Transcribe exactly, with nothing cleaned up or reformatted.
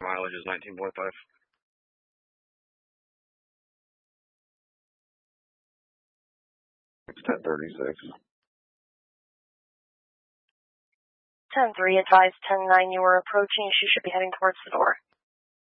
mileage is nineteen point five. It's ten thirty-six. ten three, advise ten nine, you are approaching. She should be heading towards the door.